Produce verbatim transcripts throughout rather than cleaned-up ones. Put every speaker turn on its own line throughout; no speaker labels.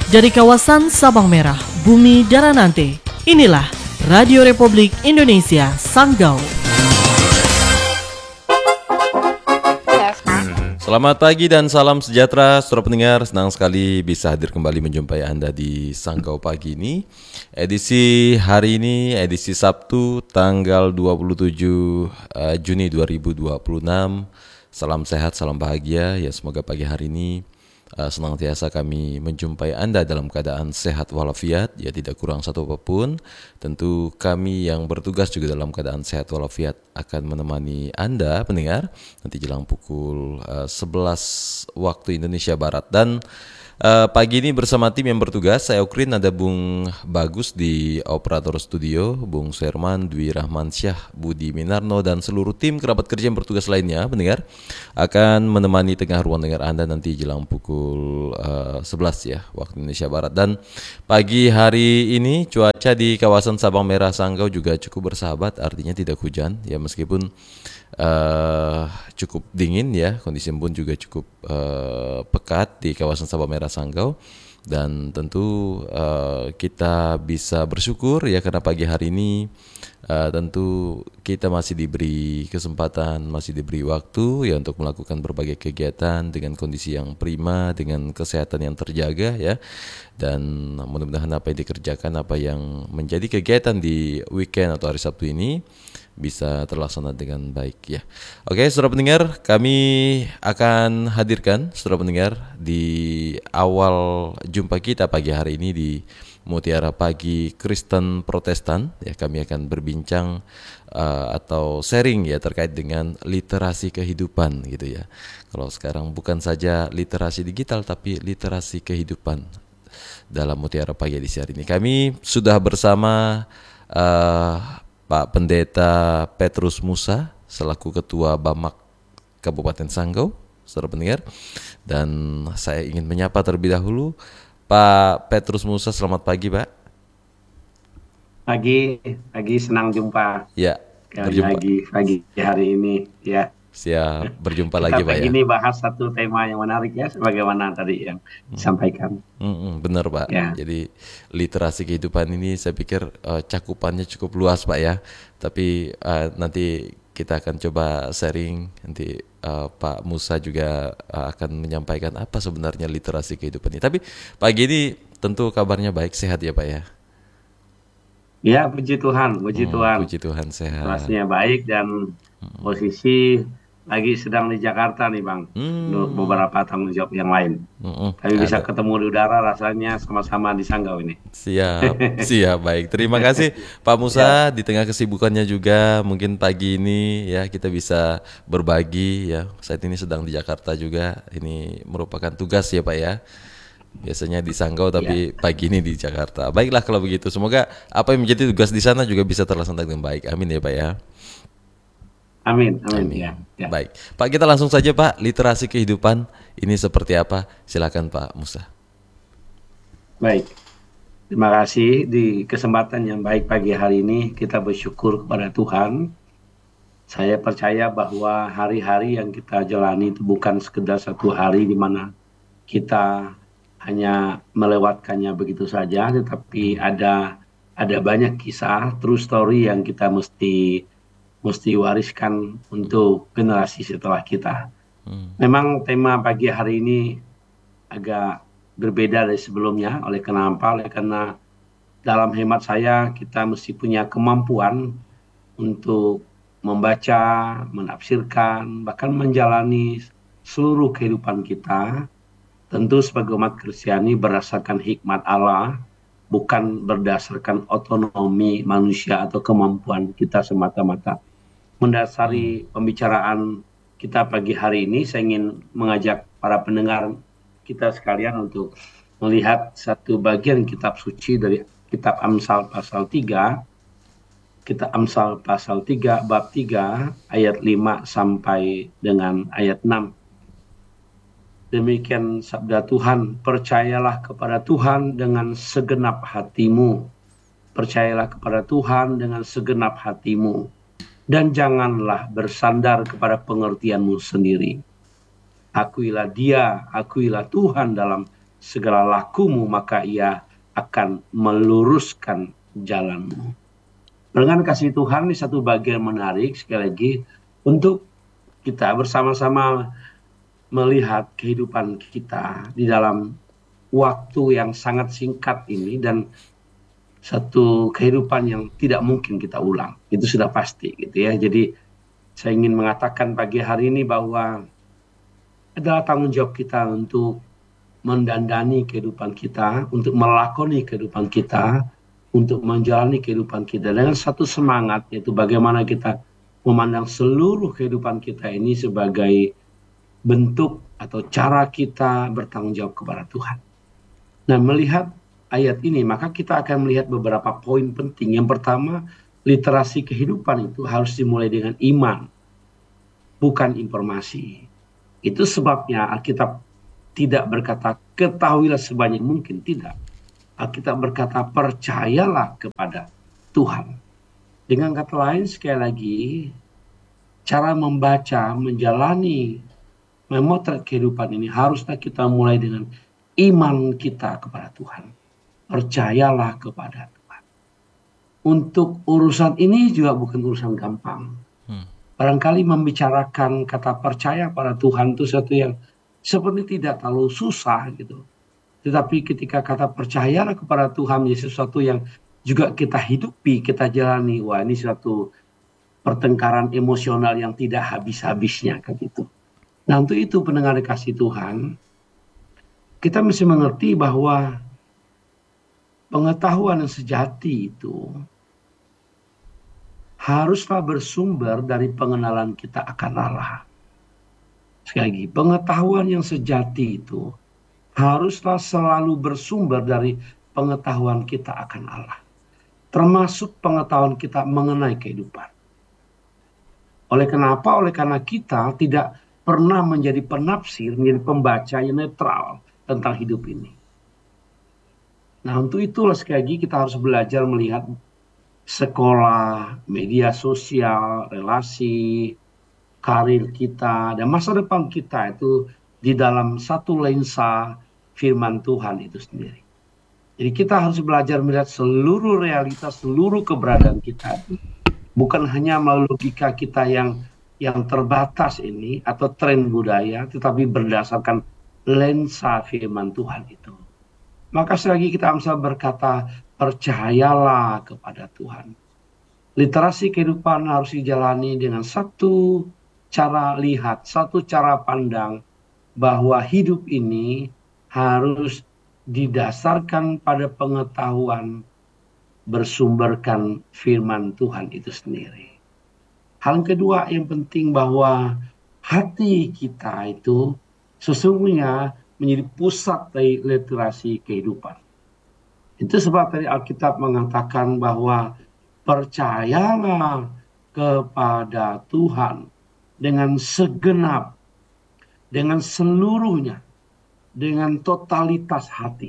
Dari kawasan Sabang Merah, Bumi Daranante, inilah Radio Republik Indonesia Sanggau.
Selamat pagi dan salam sejahtera, saudara pendengar. Senang sekali bisa hadir kembali menjumpai Anda di Sanggau pagi ini. Edisi hari ini, edisi Sabtu, tanggal dua puluh tujuh Juni dua ribu dua puluh enam. Salam sehat, salam bahagia. Ya, semoga pagi hari ini uh, senantiasa kami menjumpai Anda dalam keadaan sehat walafiat, ya tidak kurang satu apapun. Tentu kami yang bertugas juga dalam keadaan sehat walafiat akan menemani Anda pendengar nanti jelang pukul uh, sebelas waktu Indonesia Barat. Dan uh, pagi ini bersama tim yang bertugas, saya Ukrin, ada Bung Bagus di operator studio, Bung Serman, Dwi Rahmansyah, Budi Minarno, dan seluruh tim kerabat kerja yang bertugas lainnya pendengar akan menemani tengah ruang dengar Anda nanti jelang pukul uh, sebelas ya waktu Indonesia Barat. Dan pagi hari ini cuaca di kawasan Sabang Merah Sanggau juga cukup bersahabat, artinya tidak hujan ya, meskipun uh, cukup dingin ya, kondisi pun juga cukup uh, pekat di kawasan Sabang Merah Sanggau. Dan tentu uh, kita bisa bersyukur ya karena pagi hari ini uh, tentu kita masih diberi kesempatan, masih diberi waktu ya untuk melakukan berbagai kegiatan dengan kondisi yang prima, dengan kesehatan yang terjaga ya. Dan mudah-mudahan apa yang dikerjakan, apa yang menjadi kegiatan di weekend atau hari Sabtu ini bisa terlaksana dengan baik ya. Oke, saudara pendengar, kami akan hadirkan saudara pendengar di awal jumpa kita pagi hari ini di Mutiara Pagi Kristen Protestan ya. Kami akan berbincang uh, atau sharing ya terkait dengan literasi kehidupan gitu ya. Kalau sekarang bukan saja literasi digital tapi literasi kehidupan dalam Mutiara Pagi edisi hari ini. Kami sudah bersama uh, Pak Pendeta Petrus Musa selaku Ketua Bamak Kabupaten Sanggau, saudara pendengar. Dan saya ingin menyapa terlebih dahulu Pak Petrus Musa. Selamat pagi, Pak.
Pagi, pagi, senang jumpa.
Ya, berjumpa
lagi pagi hari ini ya.
Siap, berjumpa
Kita
lagi Pak ya.
Ini bahas satu tema yang menarik ya, sebagaimana tadi yang disampaikan.
Hmm, benar Pak.
Ya.
Jadi literasi kehidupan ini saya pikir uh, cakupannya cukup luas Pak ya. Tapi uh, nanti kita akan coba sharing, nanti uh, Pak Musa juga uh, akan menyampaikan apa sebenarnya literasi kehidupan ini. Tapi pagi ini tentu kabarnya baik, sehat ya Pak ya.
Ya, puji Tuhan, puji
Hmm,
Tuhan.
puji Tuhan, sehat.
Rasanya baik dan hmm. posisi lagi sedang di Jakarta nih Bang, untuk
Hmm.
beberapa tanggung jawab yang lain.
Hmm,
Tapi bisa
ada.
ketemu di udara, rasanya sama-sama di Sanggau ini.
Siap, siap, baik. Terima kasih Pak Musa. Di tengah kesibukannya juga, mungkin pagi ini ya kita bisa berbagi ya. Saat ini sedang di Jakarta juga. Ini merupakan tugas ya Pak ya. Biasanya di Sanggau tapi ya. Pagi ini di Jakarta. Baiklah kalau begitu. Semoga apa yang menjadi tugas di sana juga bisa terlaksana dengan baik. Amin ya Pak ya.
Amin, amin,
Amin.
ya, ya.
Baik, Pak, kita langsung saja Pak, literasi kehidupan ini seperti apa? Silakan Pak Musa.
Baik, terima kasih di kesempatan yang baik pagi hari ini kita bersyukur kepada Tuhan. Saya percaya bahwa hari-hari yang kita jalani itu bukan sekedar satu hari di mana kita hanya melewatkannya begitu saja, tetapi ada ada banyak kisah, true story yang kita mesti mesti wariskan untuk generasi setelah kita. Hmm. Memang tema pagi hari ini agak berbeda dari sebelumnya. Oleh karena apa? Oleh karena dalam hemat saya kita mesti punya kemampuan untuk membaca, menafsirkan, bahkan menjalani seluruh kehidupan kita. Tentu sebagai umat Kristiani berdasarkan hikmat Allah, bukan berdasarkan otonomi manusia atau kemampuan kita semata-mata. Mendasari pembicaraan kita pagi hari ini, saya ingin mengajak para pendengar kita sekalian untuk melihat satu bagian kitab suci dari kitab Amsal pasal tiga. Kitab Amsal pasal tiga, bab tiga, ayat lima sampai dengan ayat enam. Demikian sabda Tuhan, percayalah kepada Tuhan dengan segenap hatimu. Percayalah kepada Tuhan dengan segenap hatimu. Dan janganlah bersandar kepada pengertianmu sendiri. Akuilah Dia, akuilah Tuhan dalam segala lakumu, maka ia akan meluruskan jalanmu. Dengan kasih Tuhan, ini satu bagian menarik sekali lagi untuk kita bersama-sama melihat kehidupan kita di dalam waktu yang sangat singkat ini, dan satu kehidupan yang tidak mungkin kita ulang. Itu sudah pasti gitu ya. Jadi saya ingin mengatakan pagi hari ini bahwa adalah tanggung jawab kita untuk mendandani kehidupan kita, untuk melakoni kehidupan kita, untuk menjalani kehidupan kita dengan satu semangat, yaitu bagaimana kita memandang seluruh kehidupan kita ini sebagai bentuk atau cara kita bertanggung jawab kepada Tuhan. Nah, melihat ayat ini, maka kita akan melihat beberapa poin penting. Yang pertama, literasi kehidupan itu harus dimulai dengan iman, bukan informasi. Itu sebabnya Alkitab tidak berkata ketahuilah sebanyak mungkin, tidak. Alkitab berkata percayalah kepada Tuhan. Dengan kata lain, sekali lagi, cara membaca, menjalani, memotret kehidupan ini haruslah kita mulai dengan iman kita kepada Tuhan. Percayalah kepada Tuhan. Untuk urusan ini juga bukan urusan gampang. Hmm. Barangkali membicarakan kata percaya pada Tuhan itu sesuatu yang seperti tidak terlalu susah gitu. Tetapi ketika kata percayalah kepada Tuhan menjadi sesuatu yang juga kita hidupi, kita jalani, wah ini suatu pertengkaran emosional yang tidak habis-habisnya kan gitu. Nah, untuk itu pendengar dikasih Tuhan, kita mesti mengerti bahwa pengetahuan yang sejati itu haruslah bersumber dari pengenalan kita akan Allah. Sekali lagi, pengetahuan yang sejati itu haruslah selalu bersumber dari pengetahuan kita akan Allah. Termasuk pengetahuan kita mengenai kehidupan. Oleh kenapa? Oleh karena kita tidak pernah menjadi penafsir, menjadi pembaca yang netral tentang hidup ini. Nah, untuk itulah sekali lagi kita harus belajar melihat sekolah, media sosial, relasi, karir kita, dan masa depan kita itu di dalam satu lensa firman Tuhan itu sendiri. Jadi kita harus belajar melihat seluruh realitas, seluruh keberadaan kita. Bukan hanya melalui logika kita yang yang terbatas ini atau tren budaya, tetapi berdasarkan lensa firman Tuhan itu. Maka selagi kita bisa berkata, percayalah kepada Tuhan. Literasi kehidupan harus dijalani dengan satu cara lihat, satu cara pandang bahwa hidup ini harus didasarkan pada pengetahuan bersumberkan firman Tuhan itu sendiri. Hal kedua yang penting bahwa hati kita itu sesungguhnya menjadi pusat dari literasi kehidupan. Itu sebab tadi Alkitab mengatakan bahwa percayalah kepada Tuhan dengan segenap, dengan seluruhnya, dengan totalitas hati.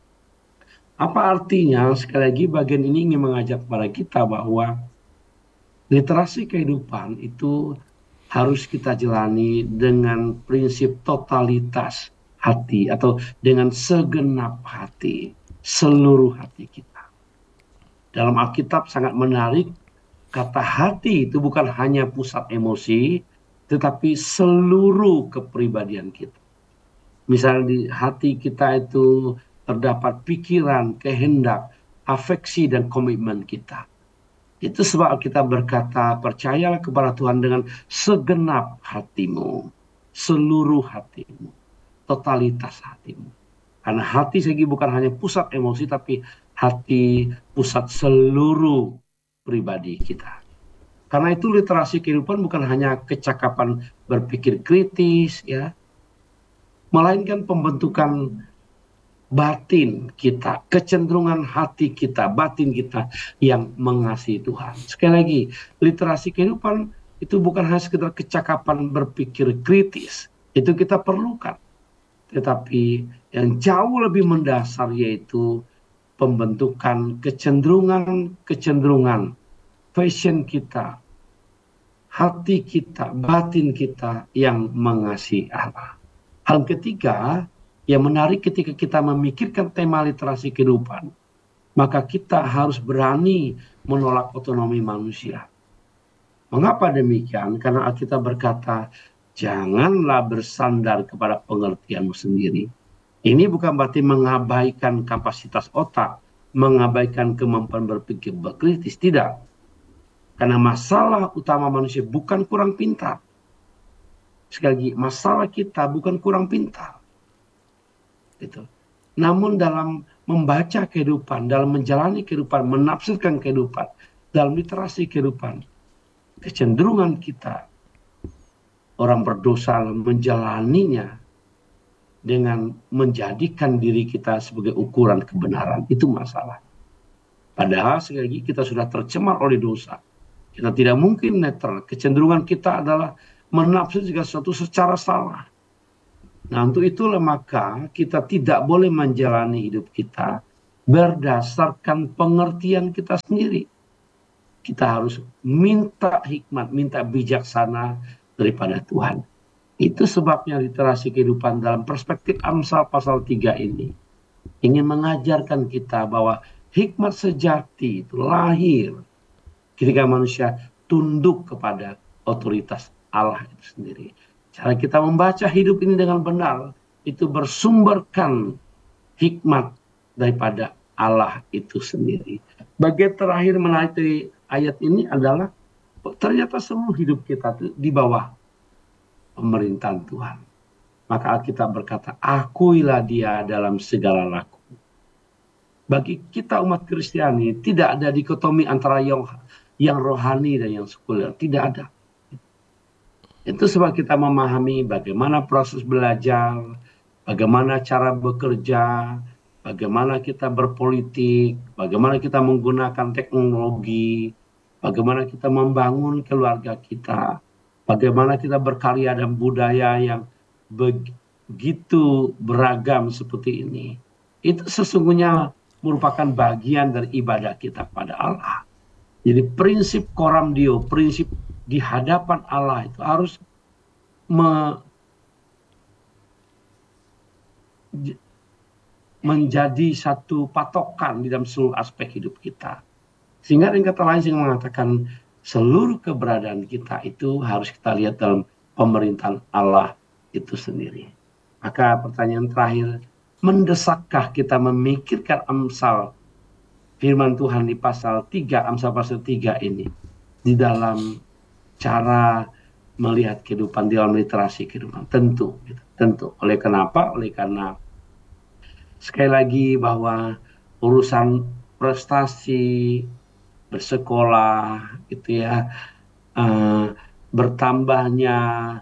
Apa artinya? Sekali lagi bagian ini ingin mengajak kepada kita bahwa literasi kehidupan itu harus kita jalani dengan prinsip totalitas hati atau dengan segenap hati, seluruh hati kita. Dalam Alkitab sangat menarik, kata hati itu bukan hanya pusat emosi, tetapi seluruh kepribadian kita. Misalnya di hati kita itu terdapat pikiran, kehendak, afeksi, dan komitmen kita. Itu sebab kita berkata, percayalah kepada Tuhan dengan segenap hatimu, seluruh hatimu, totalitas hatimu. Karena hati segi bukan hanya pusat emosi, tapi hati pusat seluruh pribadi kita. Karena itu literasi kehidupan bukan hanya kecakapan berpikir kritis, ya, melainkan pembentukan batin kita, kecenderungan hati kita, batin kita yang mengasihi Tuhan. Sekali lagi, literasi kehidupan itu bukan hanya sekedar kecakapan berpikir kritis, itu kita perlukan. Tetapi yang jauh lebih mendasar yaitu pembentukan kecenderungan-kecenderungan passion kita, hati kita, batin kita yang mengasihi Allah. Hal ketiga, Yang menarik ketika kita memikirkan tema literasi kehidupan, maka kita harus berani menolak otonomi manusia. Mengapa demikian? Karena Alkitab berkata, janganlah bersandar kepada pengertianmu sendiri. Ini bukan berarti mengabaikan kapasitas otak, mengabaikan kemampuan berpikir berkritis, tidak. Karena masalah utama manusia bukan kurang pintar. Sekali lagi, masalah kita bukan kurang pintar. Gitu. Namun dalam membaca kehidupan, dalam menjalani kehidupan, menafsirkan kehidupan, dalam literasi kehidupan, kecenderungan kita, orang berdosa menjalaninya dengan menjadikan diri kita sebagai ukuran kebenaran. Itu masalah. Padahal sekali lagi kita sudah tercemar oleh dosa. Kita tidak mungkin netral. Kecenderungan kita adalah menafsir segala sesuatu secara salah. Nah, untuk itulah maka kita tidak boleh menjalani hidup kita berdasarkan pengertian kita sendiri. Kita harus minta hikmat, minta bijaksana daripada Tuhan. Itu sebabnya literasi kehidupan dalam perspektif Amsal pasal tiga ini ingin mengajarkan kita bahwa hikmat sejati itu lahir ketika manusia tunduk kepada otoritas Allah itu sendiri. Cara kita membaca hidup ini dengan benar itu bersumberkan hikmat daripada Allah itu sendiri. Bagian terakhir menarik dari ayat ini adalah ternyata seluruh hidup kita itu di bawah pemerintahan Tuhan. Maka Alkitab berkata, akuilah dia dalam segala laku. Bagi kita umat Kristiani tidak ada dikotomi antara yang, yang rohani dan yang sekuler. Tidak ada. Itu sebab kita memahami bagaimana proses belajar, bagaimana cara bekerja, bagaimana kita berpolitik, bagaimana kita menggunakan teknologi, bagaimana kita membangun keluarga kita, bagaimana kita berkarya dan budaya yang begitu beragam seperti ini. Itu sesungguhnya merupakan bagian dari ibadah kita pada Allah. Jadi prinsip coram Deo, prinsip di hadapan Allah itu harus me, menjadi satu patokan di dalam seluruh aspek hidup kita. Sehingga dengan kata lain yang mengatakan seluruh keberadaan kita itu harus kita lihat dalam pemerintahan Allah itu sendiri. Maka pertanyaan terakhir, mendesakkah kita memikirkan Amsal firman Tuhan di pasal tiga, Amsal pasal tiga ini di dalam cara melihat kehidupan di dalam literasi kehidupan? Tentu, gitu. Tentu. Oleh kenapa? Oleh karena sekali lagi bahwa urusan prestasi, bersekolah, gitu ya, uh, bertambahnya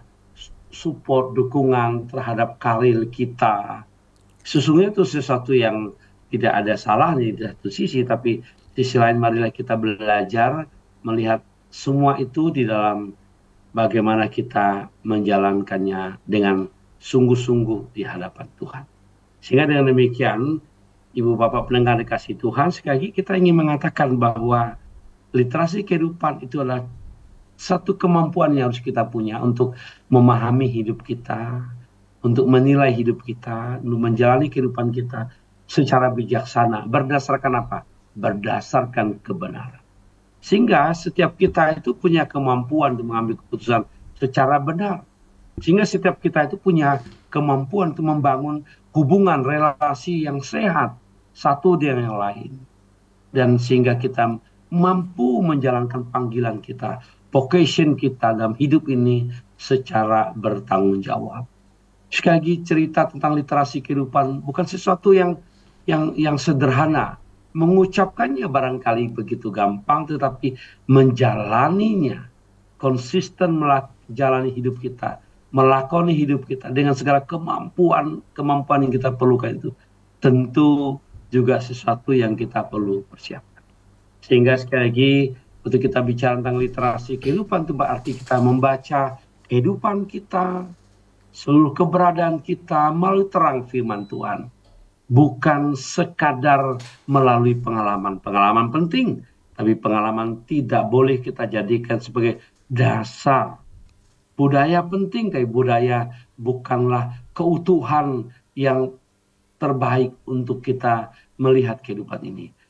support, dukungan terhadap karir kita, sesungguhnya itu sesuatu yang tidak ada salahnya di satu sisi, tapi di sisi lain marilah kita belajar melihat semua itu di dalam bagaimana kita menjalankannya dengan sungguh-sungguh di hadapan Tuhan. Sehingga dengan demikian, Ibu Bapak pendengar dikasih Tuhan, sekali lagi kita ingin mengatakan bahwa literasi kehidupan itu adalah satu kemampuan yang harus kita punya untuk memahami hidup kita, untuk menilai hidup kita, untuk menjalani kehidupan kita secara bijaksana. Berdasarkan apa? Berdasarkan kebenaran. Sehingga setiap kita itu punya kemampuan untuk mengambil keputusan secara benar. Sehingga setiap kita itu punya kemampuan untuk membangun hubungan relasi yang sehat satu dengan yang lain. Dan sehingga kita mampu menjalankan panggilan kita, vocation kita dalam hidup ini secara bertanggung jawab. Sekali lagi cerita tentang literasi kehidupan bukan sesuatu yang yang yang sederhana. Mengucapkannya barangkali begitu gampang, tetapi menjalaninya, konsisten menjalani hidup kita, melakoni hidup kita dengan segala kemampuan kemampuan yang kita perlukan itu tentu juga sesuatu yang kita perlu persiapkan. Sehingga sekali lagi untuk kita bicara tentang literasi kehidupan itu berarti kita membaca kehidupan kita, seluruh keberadaan kita melalui terang firman Tuhan. Bukan sekadar melalui pengalaman. Pengalaman penting, tapi pengalaman tidak boleh kita jadikan sebagai dasar. Budaya penting, tapi budaya bukanlah keutuhan yang terbaik untuk kita melihat kehidupan ini.